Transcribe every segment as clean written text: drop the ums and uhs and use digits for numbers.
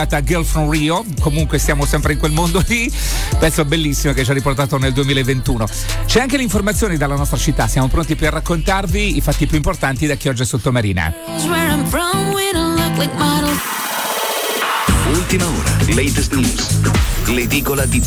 Girl from Rio, comunque siamo sempre in quel mondo lì, pezzo bellissimo che ci ha riportato nel 2021. C'è anche l'informazione dalla nostra città, siamo pronti per raccontarvi i fatti più importanti da Chioggia Sottomarina. Ultima ora, latest news, l'edicola di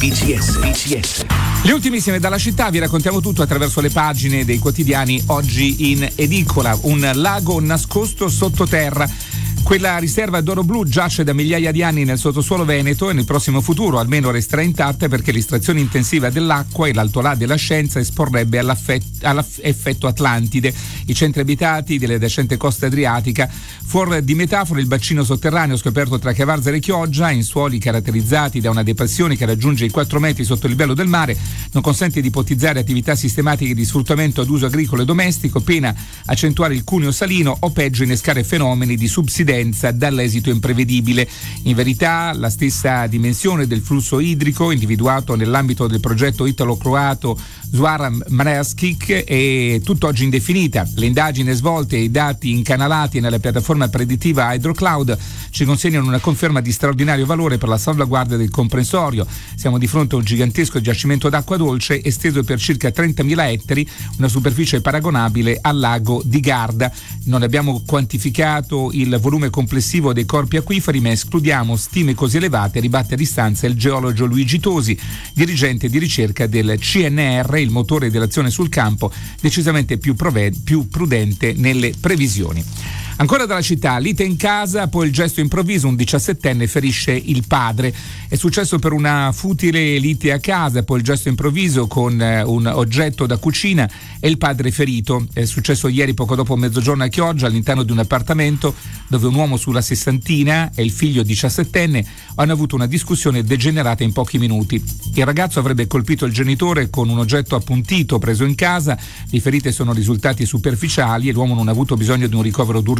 PCS. Le ultimissime dalla città, vi raccontiamo tutto attraverso le pagine dei quotidiani oggi in edicola. Un lago nascosto sottoterra. Quella riserva d'oro blu giace da migliaia di anni nel sottosuolo veneto e nel prossimo futuro almeno resterà intatta perché l'estrazione intensiva dell'acqua e l'altolà della scienza esporrebbe all'effetto Atlantide. I centri abitati della decente costa adriatica. Fuori di metafora, il bacino sotterraneo scoperto tra Cavarzere e Chioggia, in suoli caratterizzati da una depressione che raggiunge i 4 metri sotto il livello del mare, non consente di ipotizzare attività sistematiche di sfruttamento ad uso agricolo e domestico, pena accentuare il cuneo salino o peggio innescare fenomeni di subsidenza dall'esito imprevedibile. In verità la stessa dimensione del flusso idrico individuato nell'ambito del progetto italo-croato Zuara Mreskik è tutt'oggi indefinita. Le indagini svolte e i dati incanalati nella piattaforma predittiva Hydrocloud ci consegnano una conferma di straordinario valore per la salvaguardia del comprensorio. Siamo di fronte a un gigantesco giacimento d'acqua dolce esteso per circa 30.000 ettari, una superficie paragonabile al lago di Garda. Non abbiamo quantificato il volume complessivo dei corpi acquiferi, ma escludiamo stime così elevate, ribatte a distanza il geologo Luigi Tosi, dirigente di ricerca del CNR, il motore dell'azione sul campo, decisamente più prudente nelle previsioni. Ancora dalla città, lite in casa, poi il gesto improvviso, un 17enne ferisce il padre. È successo per una futile lite a casa, poi il gesto improvviso con un oggetto da cucina e il padre ferito. È successo ieri poco dopo mezzogiorno a Chioggia, all'interno di un appartamento dove un uomo sulla sessantina e il figlio 17enne hanno avuto una discussione degenerata in pochi minuti. Il ragazzo avrebbe colpito il genitore con un oggetto appuntito preso in casa, le ferite sono risultate superficiali e l'uomo non ha avuto bisogno di un ricovero d'urgenza.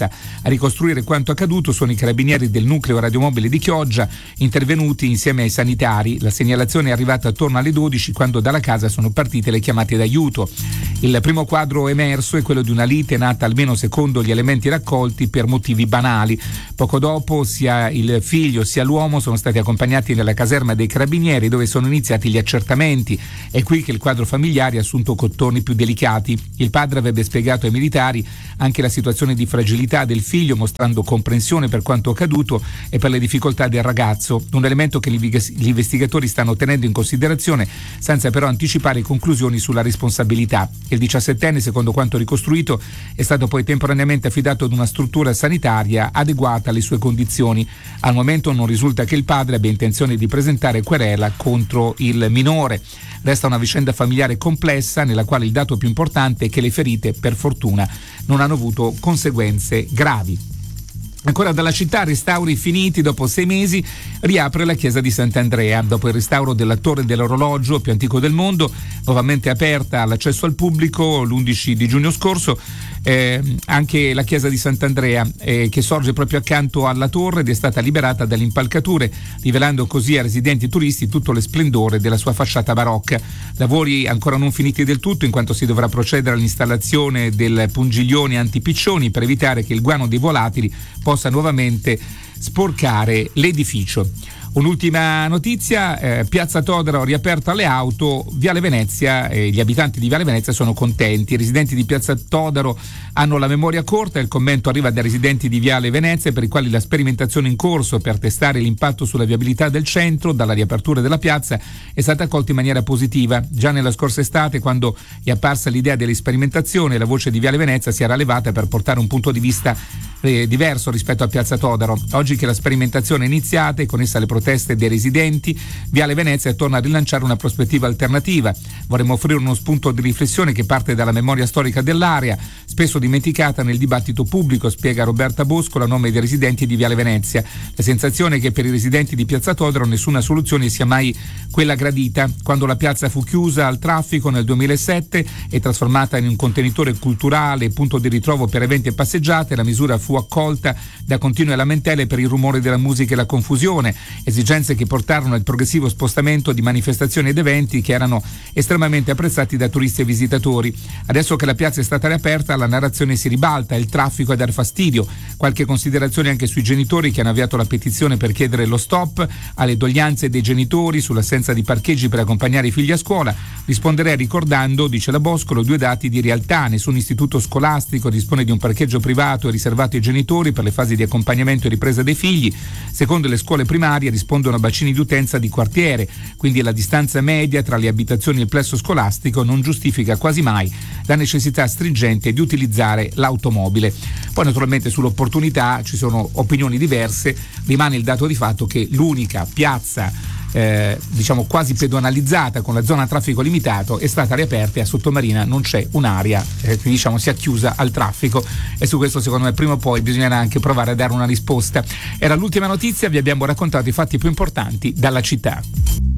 A ricostruire quanto accaduto sono i carabinieri del nucleo radiomobile di Chioggia, intervenuti insieme ai sanitari. La segnalazione è arrivata attorno alle 12 quando dalla casa sono partite le chiamate d'aiuto. Il primo quadro emerso è quello di una lite nata almeno secondo gli elementi raccolti per motivi banali. Poco dopo sia il figlio sia l'uomo sono stati accompagnati nella caserma dei carabinieri dove sono iniziati gli accertamenti. È qui che il quadro familiare ha assunto contorni più delicati. Il padre avrebbe spiegato ai militari anche la situazione di fragilità del figlio, mostrando comprensione per quanto accaduto e per le difficoltà del ragazzo, un elemento che gli investigatori stanno tenendo in considerazione senza però anticipare conclusioni sulla responsabilità. Il 17enne, secondo quanto ricostruito, è stato poi temporaneamente affidato ad una struttura sanitaria adeguata alle sue condizioni. Al momento non risulta che il padre abbia intenzione di presentare querela contro il minore. Resta una vicenda familiare complessa nella quale il dato più importante è che le ferite, per fortuna, non hanno avuto conseguenze gravi. Ancora dalla città, restauri finiti, dopo 6 mesi riapre la chiesa di Sant'Andrea. Dopo il restauro della torre dell'orologio più antico del mondo, nuovamente aperta all'accesso al pubblico l'11 di giugno scorso, anche la chiesa di Sant'Andrea che sorge proprio accanto alla torre ed è stata liberata dalle impalcature, rivelando così ai residenti e turisti tutto lo splendore della sua facciata barocca. Lavori ancora non finiti del tutto, in quanto si dovrà procedere all'installazione del pungiglione antipiccioni per evitare che il guano dei volatili possa nuovamente sporcare l'edificio. Un'ultima notizia, Piazza Todaro riaperta alle auto, Viale Venezia, gli abitanti di Viale Venezia sono contenti. I residenti di Piazza Todaro hanno la memoria corta, il commento arriva dai residenti di Viale Venezia per i quali la sperimentazione in corso per testare l'impatto sulla viabilità del centro dalla riapertura della piazza è stata accolta in maniera positiva. Già nella scorsa estate, quando è apparsa l'idea dell'esperimentazione, la voce di Viale Venezia si era levata per portare un punto di vista diverso rispetto a Piazza Todaro. Oggi che la sperimentazione è iniziata e con essa le proteste dei residenti, Viale Venezia torna a rilanciare una prospettiva alternativa. Vorremmo offrire uno spunto di riflessione che parte dalla memoria storica dell'area, spesso dimenticata nel dibattito pubblico, spiega Roberta Bosco, a nome dei residenti di Viale Venezia. La sensazione è che per i residenti di Piazza Todaro nessuna soluzione sia mai quella gradita. Quando la piazza fu chiusa al traffico nel 2007 e trasformata in un contenitore culturale e punto di ritrovo per eventi e passeggiate, la misura fu accolta da continue lamentele per il rumore della musica e la confusione. È esigenze che portarono al progressivo spostamento di manifestazioni ed eventi che erano estremamente apprezzati da turisti e visitatori. Adesso che la piazza è stata riaperta, la narrazione si ribalta, il traffico a dar fastidio. Qualche considerazione anche sui genitori che hanno avviato la petizione per chiedere lo stop alle doglianze dei genitori sull'assenza di parcheggi per accompagnare i figli a scuola. Risponderei ricordando, dice la Boscolo, 2 dati di realtà: nessun istituto scolastico dispone di un parcheggio privato e riservato ai genitori per le fasi di accompagnamento e ripresa dei figli. Secondo le scuole primarie rispondono a bacini di utenza di quartiere, quindi la distanza media tra le abitazioni e il plesso scolastico non giustifica quasi mai la necessità stringente di utilizzare l'automobile. Poi naturalmente sull'opportunità ci sono opinioni diverse, rimane il dato di fatto che l'unica piazza diciamo quasi pedonalizzata con la zona a traffico limitato è stata riaperta e a Sottomarina non c'è un'area che diciamo sia chiusa al traffico, e su questo secondo me prima o poi bisognerà anche provare a dare una risposta. Era l'ultima notizia, vi abbiamo raccontato i fatti più importanti dalla città.